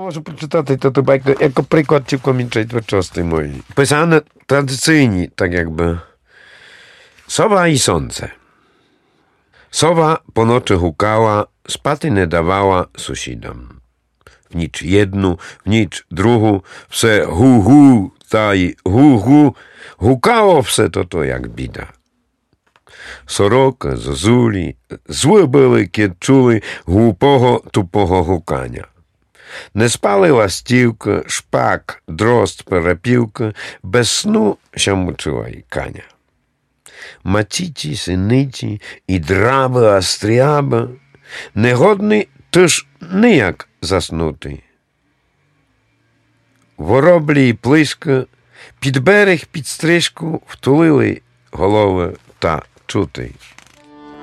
можу прочитати ту байку, як приклад цілком twórczości mojej. Pisane tradycyjnie, tak jakby. Sowa i słońce. Sowa po nocy hukała, spaty nie dawała sąsiadom. W nicz jednu, w nicz druhu, wse hu, taj hu, hukało wse to jak bida. Soroka, zozuli, złe były, kiedy czuli głupого, tupого hukania. Не спали ластівка, шпак, дрозд, перепілка, без сну ще мучила й каня. Матіті, синиті, і драби, астріаба, негодний, тож ніяк заснути. Вороблі й плиска, під берег, під стрижку втулили голови та чути.